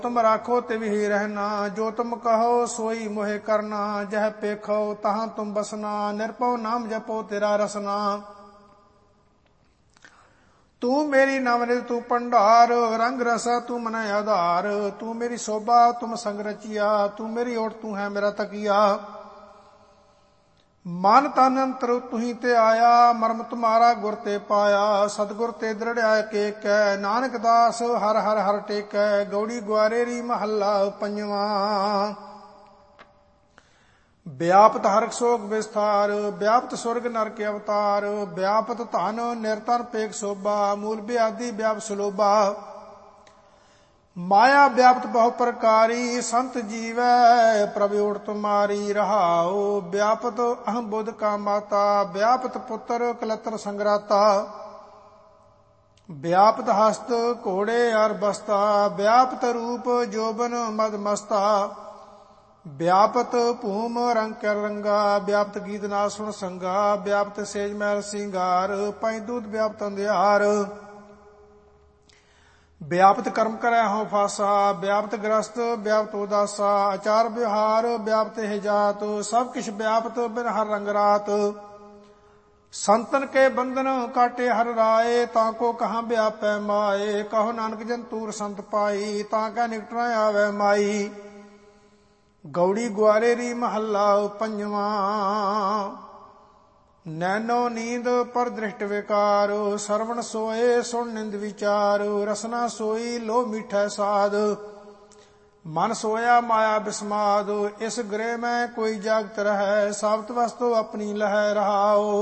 तुम राखो तिव ही रहना, जो तुम कहो सोई मोहे करना। जह पेखो तहाँ तुम बसना, निरपौ नाम जपो तेरा रसना। तू मेरी नवनिध तू पंडार, रंग रसा तू मन आधार। तू मेरी शोभा तुम संग रचिया, तू मेरी ओट तू है मेरा तकिया। मन तन अंतर तुही ते आया, मर्म तुम्हारा गुर ते पाया। सतगुर ते दृढ़ के कै, नानक दास हर हर हर टेकै। गौड़ी ग्वारेरी महला पंजवा। व्यापत हरक शोक विस्तार, व्यापत स्वर्ग नरक अवतार। व्यापत धन निरतन पेक शोभा, मूल ब्याधि व्याप सुलोभा। माया व्याप्त बहु प्रकारी, संत जीवै प्रभु ओट तुम्हारी। रहाओ व्यापत अहम बुध का माता, व्यापत पुत्र कलत्र संग्राता। व्यापत हस्त घोड़े और बस्ता, व्यापत रूप जोबन मद मस्ता। व्यापत भूम रंग कर रंगा, व्यापत गीत ना सुन संगा। व्यापत सेज महल सिंगार, पैदूत व्यापत अंधियार। व्यापत कर्म करे हो फासा, व्यापत ग्रस्त व्यापत उदासा। आचार व्यवहार व्यापत है जात, सब किछ व्यापत बिन हर रंग रात। संतन के बंधन काटे हर राय, ताको कहाँ व्यापै माए। कहो नानक जन तूर संत पाई, ताका निकट न आवे माई। गौड़ी ग्वारेरी महला पंजवा। नैनो नींद पर दृष्ट विकार, सरवण सोए सुन निंद विचार। रसना सोई लो मीठै साध, मन सोया माया बिस्माद। इस गृह में कोई जागत रहे, साबत वस्तु अपनी लह रहाओ।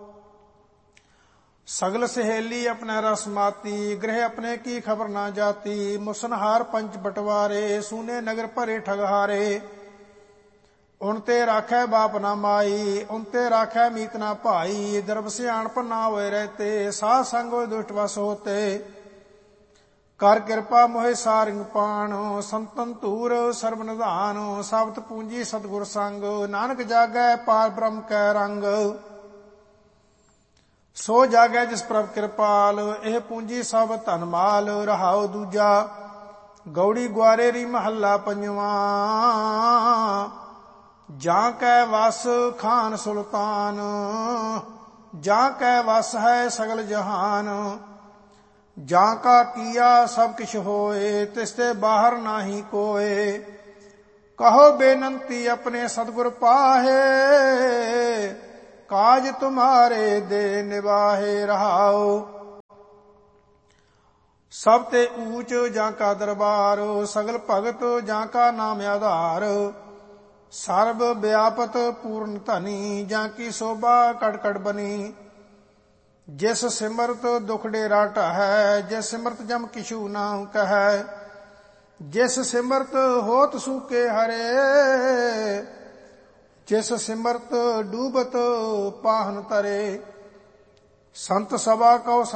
सगल सहेली अपने रस माती, गृह अपने की खबर ना जाती। मुसनहार पंच बटवारे, सूने नगर भरे ठगहारे। उनते राखै बाप ना माई, उनते राखै मीत ना भाई। दर्भ सियाणप ना होए रहते, साध संग होए दुष्ट वश होते। कर कृपा मोहे सारिंग पाण, संतन धूर सर्व निधान। साबत पूंजी सतगुर संग, नानक जागै पार ब्रह्म कै रंग। सो जागै जिस प्रभ कृपाल, एह पूंजी सब धन माल। रहाओ दूजा। गौड़ी ग्वारेरी महला पंजवा। जां कै वस खान सुल्तान, जां कै वस है सगल जहान। जां का किया सब किछ होए, तिसते बाहर नाही कोए। कहो बेनंती अपने सतगुर पाहे, काज तुम्हारे दे निवाहे। रहाओ सब ते ऊंच जां का दरबार, सगल भगत जां का नाम आधार। सर्व व्यापत पूर्ण धनी, जाकी शोभा कड़ कड़ बनी। जिस सिमरत दुख डेरा ढाहै, जिस सिमरत जम किछू ना कहै। जिस सिमरत होत सूके हरे, जिस सिमरत डूबत पाहन तरे। संत सभा कौ